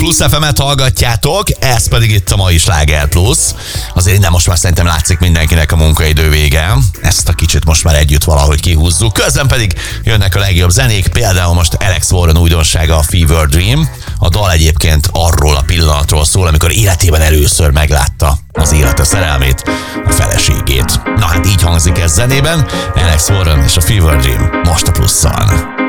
Plusz FM-et hallgatjátok, ez pedig itt a mai Sláger Plusz. Azért innen most már szerintem látszik mindenkinek a munkaidő vége. Ezt a kicsit most már együtt valahogy kihúzzuk. Közben pedig jönnek a legjobb zenék, például most Alex Warren újdonsága, a Fever Dream. A dal egyébként arról a pillanatról szól, amikor életében először meglátta az élete szerelmét, a feleségét. Na hát így hangzik ez zenében, Alex Warren és a Fever Dream most a Plusszon.